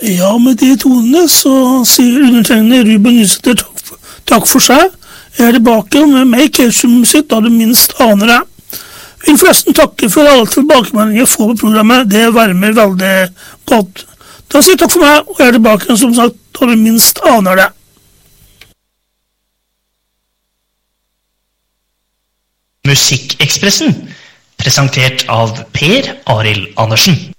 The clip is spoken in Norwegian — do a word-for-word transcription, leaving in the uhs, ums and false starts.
Ja, med de tonene så sier undertegnede Ruben Nysæter takk, for- takk for seg. Jeg er tilbake med mer ketchup-musikk da du minst aner det. Jeg vil forresten takke for alle tilbakemeldinger jeg får på programmet. Det varmer veldig godt. Da sier jeg takk for meg, og jeg er tilbake som sagt da du minst aner det. Musikkekspressen, presentert av Per Arild Andersen.